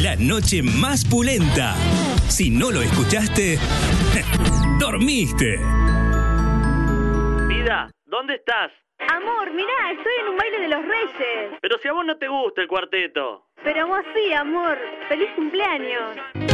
la noche más pulenta. Si no lo escuchaste, dormiste. Vida, ¿dónde estás? Amor, mirá, estoy en un baile de los Reyes. Pero si a vos no te gusta el cuarteto. Pero vos sí, amor. ¡Feliz cumpleaños!